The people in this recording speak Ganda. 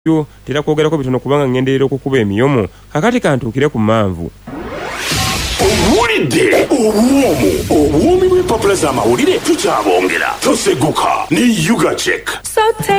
yo tera kwogerako bitono kubanga ngenderera okukuba emiyomo kakati kantuukire ku manvu. Owulidde obwomi bw'empapula z'amawulire tukyabongera toseguka ne Yuga Check.